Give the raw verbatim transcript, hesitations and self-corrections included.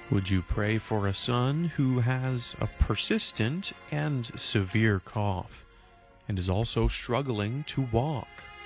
Would you pray for a son who has a persistent and severe cough and is also struggling to walk?